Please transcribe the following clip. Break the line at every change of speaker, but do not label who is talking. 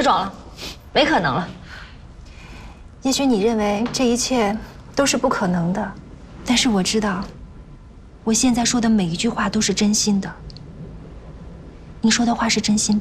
装了，没可能了。
也许你认为这一切都是不可能的，但是我知道，我现在说的每一句话都是真心的。你说的话是真心的。